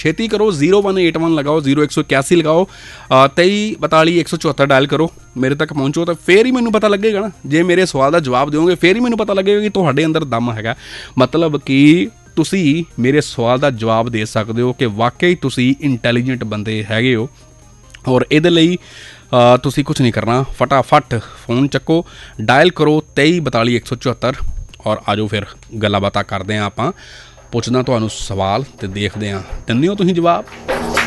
छेती करो, 0181 लगाओ, 0181 लगाओ, 2342 174 डायल करो, मेरे तक पहुँचो तो फिर ही मैनू पता लगेगा ना। जे मेरे सवाल का जवाब दोगे फिर ही मैनू पता लगेगा कि तुहाडे अंदर दम हैगा, मतलब कि तुसी मेरे सवाल का जवाब दे सकते हो कि वाकई तुसी इंटैलीजेंट बंदे हैगे हो। और इहदे लई तुसी कुछ नहीं करना, फटाफट फोन चक्को, डायल करो 2342 174 और आजो फिर गल्लां बातां करदे आं। आपां पुछदा तुहानूं सवाल ते देखदे आं दिंदे हो तुसीं जवाब।